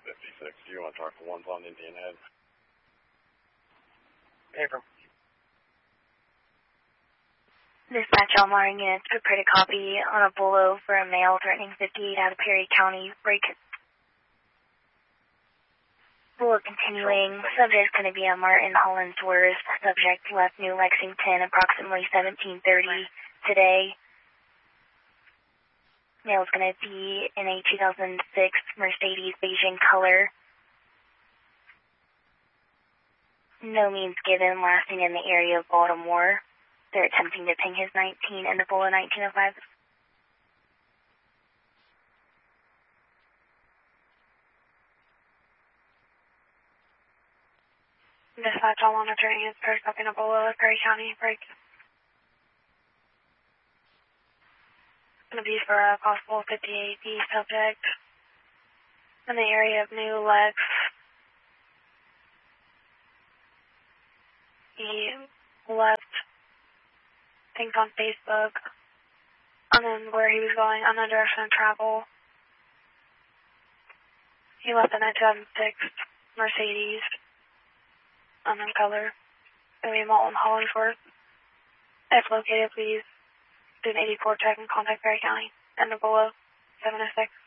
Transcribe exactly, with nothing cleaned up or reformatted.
fifty-six. Do you want to talk to ones on Indian Head? Paper. Dispatch all modern units prepare to copy on a bolo for a male threatening fifty-eight out of Perry County. Break. Bolo continuing. Subject going to be a Martin Hollinsworth. Subject left New Lexington approximately seventeen thirty today. Male is going to be in a two thousand six Mercedes Beijing color. No means given, lasting in the area of Baltimore. They're attempting to ping his nineteen and the Bolo nineteen oh five. Dispatch all monitoring units for stopping a Bolo at Perry County. Break. Going to be for a possible fifty-eight B subject in the area of New Lex. He left, I think, on Facebook, and then where he was going on the direction of travel. He left in a two thousand six Mercedes, unknown color. Going to be Martin Hollinsworth. If located, please do an eighty-four check and contact Perry County. End of below, seven oh six.